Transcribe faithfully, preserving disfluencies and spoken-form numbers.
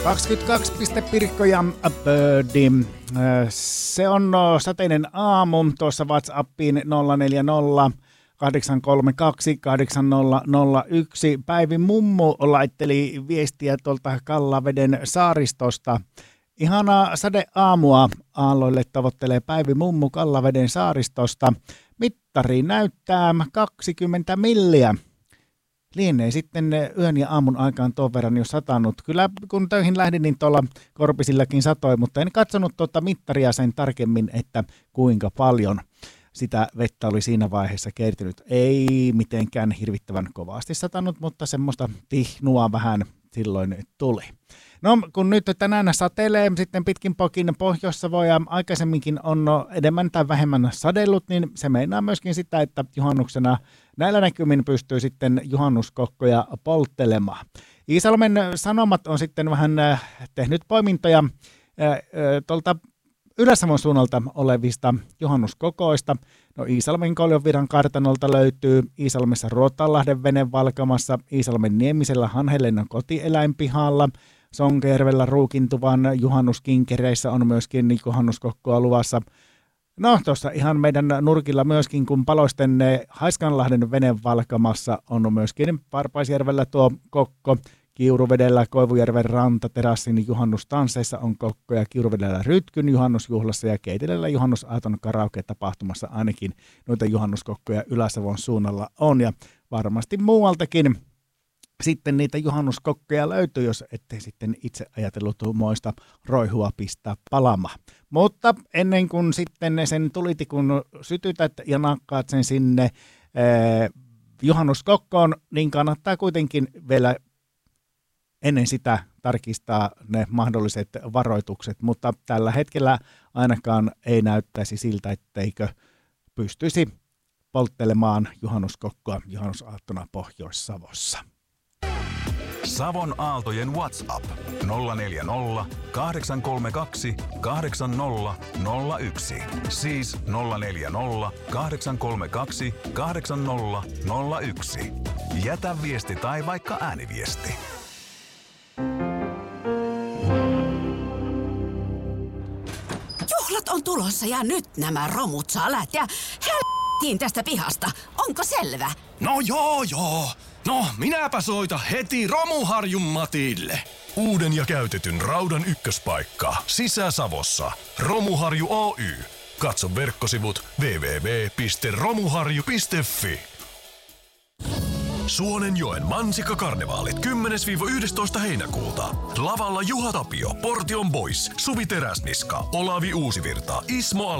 kaksikymmentäkaksi piste Pirkko ja Birdi. Se on sateinen aamu tuossa WhatsAppiin nolla neljä nolla kahdeksan kolme kaksi kahdeksan nolla nolla yksi. Päivi mummu laitteli viestiä tuolta Kallaveden saaristosta. Ihanaa sadeaamua aalloille tavoittelee Päivi mummu Kallaveden saaristosta. Mittari näyttää kaksikymmentä milliä. Lienee sitten yön ja aamun aikaan tuon verran jo satanut. Kyllä kun töihin lähdin, niin tuolla Korpisillakin satoi, mutta en katsonut tuota mittaria sen tarkemmin, että kuinka paljon sitä vettä oli siinä vaiheessa kertynyt. Ei mitenkään hirvittävän kovasti satanut, mutta semmoista tihnua vähän silloin tuli. No kun nyt tänään satelee sitten pitkin pokin Pohjois-Savo ja aikaisemminkin on enemmän tai vähemmän sadellut, niin se meinaa myöskin sitä, että juhannuksena näillä näkymin pystyy sitten juhannuskokkoja polttelemaan. Iisalmen Sanomat on sitten vähän tehnyt poimintoja tuolta Ylä-Savon suunnalta olevista juhannuskokoista. No Iisalmen Koljonviran kartanolta löytyy Iisalmessa Ruotanlahden venevalkamassa, Iisalmen Niemisellä Hanhelennon kotieläinpihalla, Sonkajärvellä ruukintuvan juhannuskinkereissä on myöskin juhannuskokkoa luvassa. No tuossa ihan meidän nurkilla myöskin, kun Paloisten Haiskanlahden venevalkamassa on myöskin Varpaisjärvellä tuo kokko. Kiuruvedellä Koivujärven rantaterassin juhannustansseissa on kokkoja, Kiuruvedellä Rytkyn juhannusjuhlassa ja Keitelällä juhannusaaton karaoke-tapahtumassa ainakin noita juhannuskokkoja Ylä-Savon suunnalla on ja varmasti muualtakin sitten niitä juhannuskokkoja löytyy, jos ettei sitten itse ajatellut moista roihua pistää palamaan. Mutta ennen kuin sitten sen tulitikun sytytät ja nakkaat sen sinne eh, juhannuskokkoon, niin kannattaa kuitenkin vielä ennen sitä tarkistaa ne mahdolliset varoitukset, mutta tällä hetkellä ainakaan ei näyttäisi siltä, etteikö pystyisi polttelemaan juhannuskokkoa juhannusaattona Pohjois-Savossa. Savon Aaltojen WhatsApp nolla neljä nolla kahdeksan kolme kaksi kahdeksan nolla nolla yksi. Siis nolla neljä nolla kahdeksan kolme kaksi kahdeksan nolla nolla yksi. Jätä viesti tai vaikka ääniviesti. Juhlat on tulossa ja nyt nämä romut saa lähteä helvettiin tästä pihasta. Onko selvä? No joo joo. No minäpä soita heti Romuharjun Matille. Uuden ja käytetyn raudan ykköspaikka Sisä-Savossa. Romuharju Oy. Katso verkkosivut double-u double-u double-u piste romuharju piste fi. Suonenjoen mansikkakarnevaalit kymmenes yhdestoista heinäkuuta. Lavalla Juha Tapio, Portion Boys, Suvi Teräsniska, Olavi Uusivirta, Ismo Al-